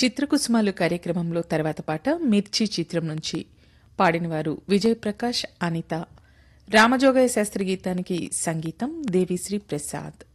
చిత్రకుసుమాలు కార్యక్రమంలో తర్వాత పాట మిర్చి చిత్రం నుంచి పాడినవారు విజయ్ ప్రకాష్, అనిత. రామజోగయ్య శాస్త్రి గీతానికి సంగీతం దేవిశ్రీ ప్రసాద్.